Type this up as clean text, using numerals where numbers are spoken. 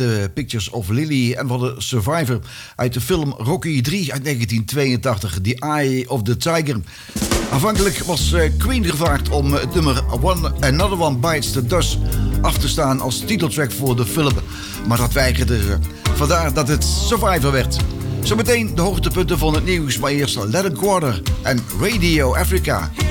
The Pictures of Lily en van de Survivor uit de film Rocky 3 uit 1982, The Eye of the Tiger. Aanvankelijk was Queen gevraagd om het nummer Another One Bites the Dust af te staan als titeltrack voor de film, maar dat weigerde ze. Vandaar dat het Survivor werd. Zometeen de hoogtepunten van het nieuws, maar eerst Let It Quarter en Radio Africa.